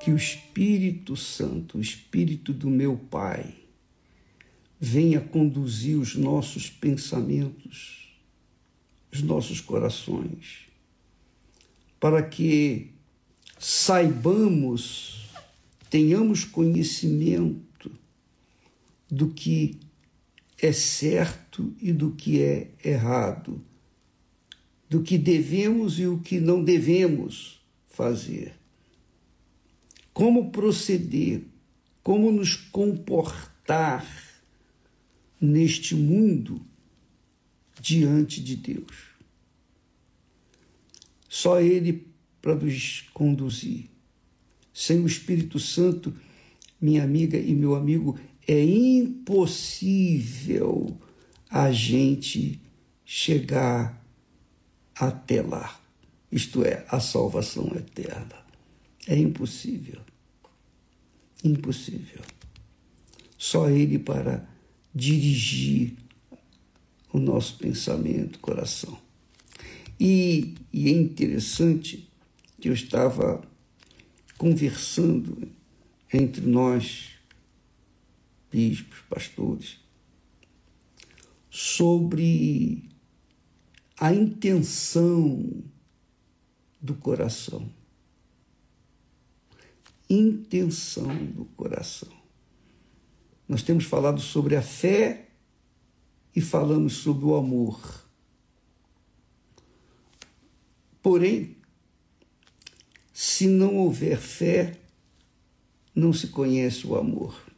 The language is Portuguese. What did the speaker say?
que o Espírito Santo, o Espírito do meu Pai, venha conduzir os nossos pensamentos, os nossos corações, para que saibamos, tenhamos conhecimento do que é certo e do que é errado, do que devemos e o que não devemos fazer. Como proceder, como nos comportar neste mundo diante de Deus. Só Ele para nos conduzir. Sem o Espírito Santo, minha amiga e meu amigo, é impossível a gente chegar até lá, isto é, a salvação eterna. É impossível. Impossível. Só Ele para dirigir o nosso pensamento, coração. E é interessante que eu estava conversando entre nós, bispos, pastores, sobre a intenção do coração. Intenção do coração. Nós temos falado sobre a fé e falamos sobre o amor. Porém, se não houver fé, não se conhece o amor.